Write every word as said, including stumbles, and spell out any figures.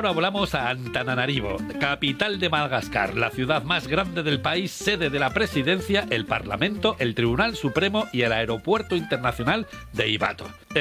ahora volamos a Antananarivo, capital de Madagascar, la ciudad más grande del país, sede de la presidencia, el Parlamento, el Tribunal Supremo y el Aeropuerto Internacional de Ibato.